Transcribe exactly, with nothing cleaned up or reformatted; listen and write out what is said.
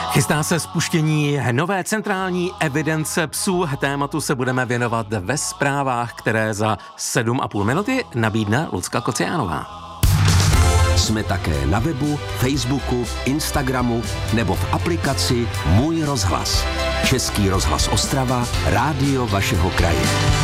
Chystá se spuštění nové centrální evidence psů. Tématu se budeme věnovat ve zprávách, které za sedm a půl minuty nabídne Lucka Kociánová. Jsme také na webu, Facebooku, Instagramu nebo v aplikaci Můj rozhlas. Český rozhlas Ostrava, rádio vašeho kraje.